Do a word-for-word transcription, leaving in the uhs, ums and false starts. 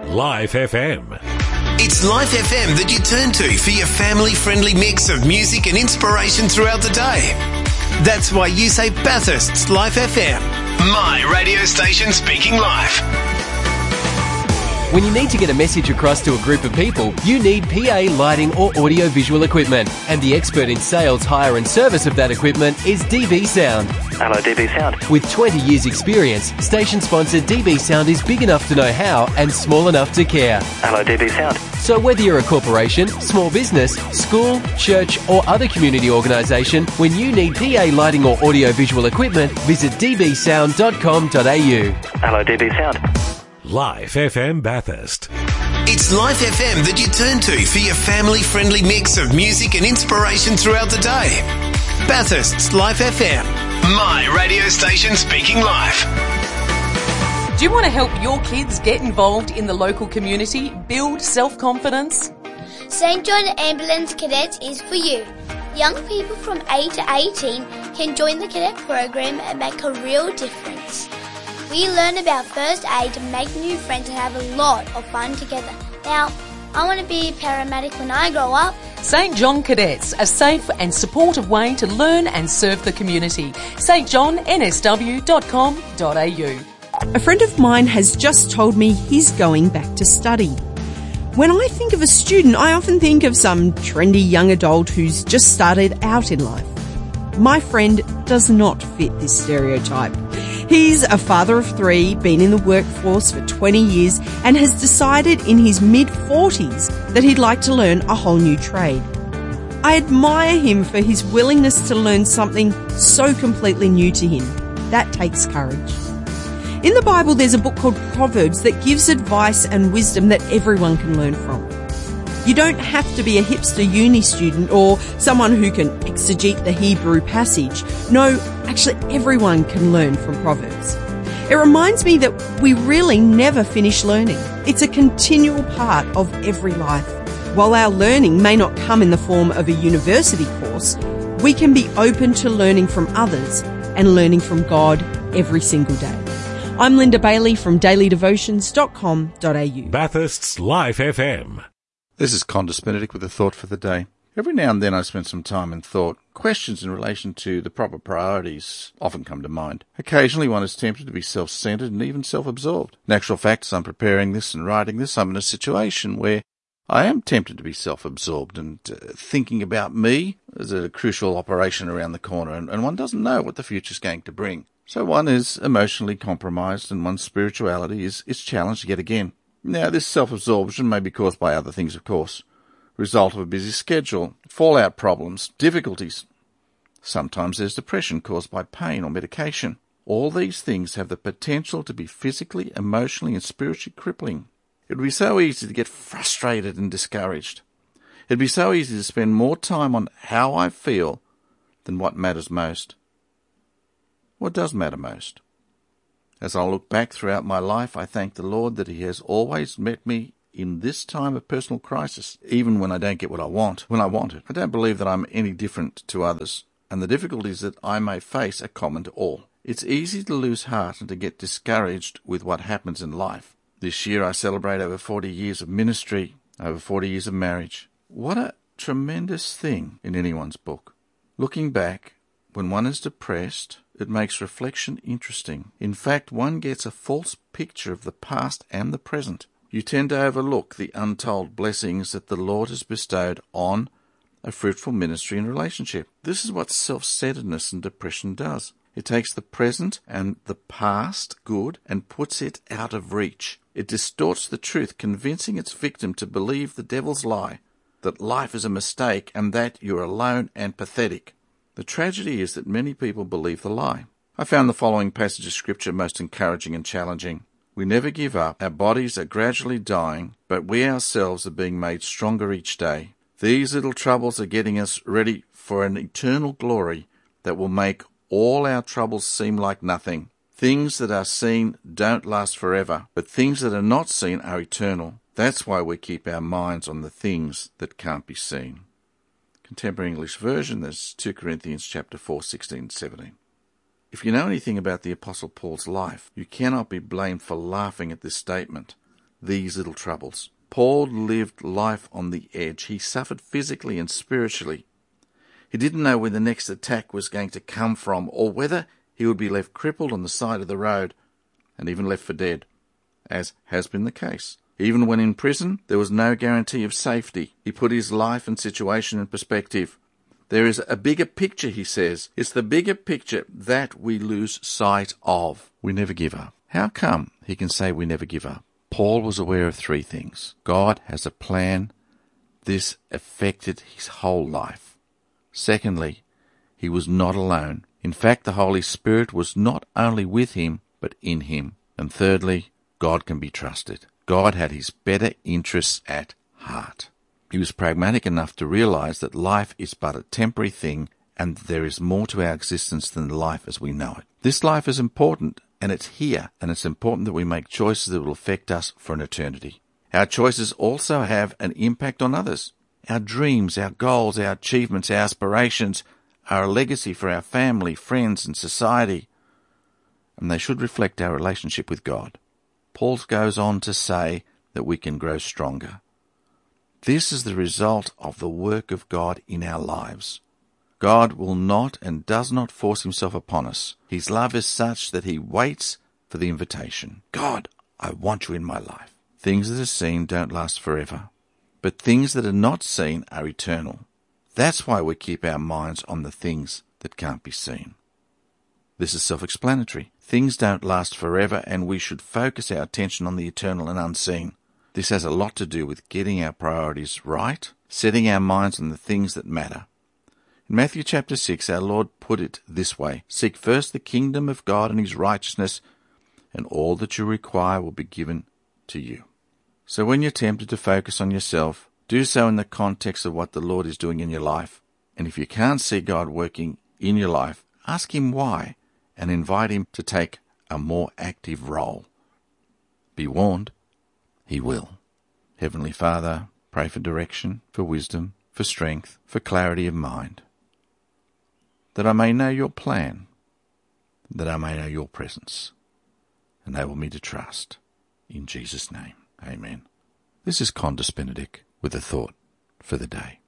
Life F M. It's Life F M that you turn to for your family-friendly mix of music and inspiration throughout the day. That's why you say Bathurst's Life F M. My radio station speaking life. When you need to get a message across to a group of people, you need P A, lighting or audio-visual equipment. And the expert in sales, hire and service of that equipment is D B Sound. Hello, D B Sound. With twenty years experience, station sponsor D B Sound is big enough to know how and small enough to care. Hello, D B Sound. So whether you're a corporation, small business, school, church or other community organisation, when you need P A, lighting or audio-visual equipment, visit d b sound dot com dot a u. Hello, D B Sound. Life F M Bathurst. It's Life F M that you turn to for your family-friendly mix of music and inspiration throughout the day. Bathurst's Life F M. My radio station speaking life. Do you want to help your kids get involved in the local community, build self-confidence? Saint John Ambulance Cadets is for you. Young people from eight to eighteen can join the cadet program and make a real difference. We learn about first aid, make new friends and have a lot of fun together. Now, I want to be a paramedic when I grow up. Saint John Cadets, a safe and supportive way to learn and serve the community. st john n s w dot com dot a u. A friend of mine has just told me he's going back to study. When I think of a student, I often think of some trendy young adult who's just started out in life. My friend does not fit this stereotype. He's a father of three, been in the workforce for twenty years, and has decided in his mid-forties that he'd like to learn a whole new trade. I admire him for his willingness to learn something so completely new to him. That takes courage. In the Bible, there's a book called Proverbs that gives advice and wisdom that everyone can learn from. You don't have to be a hipster uni student or someone who can exegete the Hebrew passage. No, actually everyone can learn from Proverbs. It reminds me that we really never finish learning. It's a continual part of every life. While our learning may not come in the form of a university course, we can be open to learning from others and learning from God every single day. I'm Linda Bailey from daily devotions dot com dot a u. Bathurst's Life F M. This is Condis Benedict with a thought for the day. Every now and then I spend some time in thought. Questions in relation to the proper priorities often come to mind. Occasionally one is tempted to be self-centered and even self-absorbed. In actual fact, as I'm preparing this and writing this, I'm in a situation where I am tempted to be self-absorbed and uh, thinking about me as a crucial operation around the corner, and, and one doesn't know what the future's going to bring. So one is emotionally compromised and one's spirituality is, is challenged yet again. Now, this self-absorption may be caused by other things, of course. Result of a busy schedule, fallout problems, difficulties. Sometimes there's depression caused by pain or medication. All these things have the potential to be physically, emotionally and spiritually crippling. It would be so easy to get frustrated and discouraged. It would be so easy to spend more time on how I feel than what matters most. What does matter most? As I look back throughout my life, I thank the Lord that He has always met me in this time of personal crisis, even when I don't get what I want, when I want it. I don't believe that I'm any different to others, and the difficulties that I may face are common to all. It's easy to lose heart and to get discouraged with what happens in life. This year I celebrate over forty years of ministry, over forty years of marriage. What a tremendous thing in anyone's book. Looking back, when one is depressed, it makes reflection interesting. In fact, one gets a false picture of the past and the present. You tend to overlook the untold blessings that the Lord has bestowed on a fruitful ministry and relationship. This is what self-centeredness and depression does. It takes the present and the past good and puts it out of reach. It distorts the truth, convincing its victim to believe the devil's lie, that life is a mistake and that you're alone and pathetic. The tragedy is that many people believe the lie. I found the following passage of Scripture most encouraging and challenging. We never give up. Our bodies are gradually dying, but we ourselves are being made stronger each day. These little troubles are getting us ready for an eternal glory that will make all our troubles seem like nothing. Things that are seen don't last forever, but things that are not seen are eternal. That's why we keep our minds on the things that can't be seen. Contemporary English Version, there's two Corinthians chapter four, sixteen, seventeen. If you know anything about the Apostle Paul's life, you cannot be blamed for laughing at this statement. these little troubles. Paul lived life on the edge. He suffered physically and spiritually. He didn't know where the next attack was going to come from, or whether he would be left crippled on the side of the road and even left for dead, as has been the case. Even when in prison, there was no guarantee of safety. He put his life and situation in perspective. There is a bigger picture, he says. It's the bigger picture that we lose sight of. We never give up. How come he can say we never give up? Paul was aware of three things. God has a plan. This affected his whole life. Secondly, he was not alone. In fact, the Holy Spirit was not only with him, but in him. And thirdly, God can be trusted. God had his better interests at heart. He was pragmatic enough to realize that life is but a temporary thing and there is more to our existence than life as we know it. This life is important and it's here, and it's important that we make choices that will affect us for an eternity. Our choices also have an impact on others. Our dreams, our goals, our achievements, our aspirations are a legacy for our family, friends and society, and they should reflect our relationship with God. Paul goes on to say that we can grow stronger. This is the result of the work of God in our lives. God will not and does not force himself upon us. His love is such that he waits for the invitation. God, I want you in my life. Things that are seen don't last forever, but things that are not seen are eternal. That's why we keep our minds on the things that can't be seen. This is self-explanatory. Things don't last forever, and we should focus our attention on the eternal and unseen. This has a lot to do with getting our priorities right, setting our minds on the things that matter. In Matthew chapter six, our Lord put it this way: seek first the kingdom of God and his righteousness, and all that you require will be given to you. So when you're tempted to focus on yourself, do so in the context of what the Lord is doing in your life. And if you can't see God working in your life, ask him why, and invite him to take a more active role. Be warned, he will. Heavenly Father, pray for direction, for wisdom, for strength, for clarity of mind, that I may know your plan, that I may know your presence. Enable me to trust. In Jesus' name, amen. This is Condis Benedict with a thought for the day.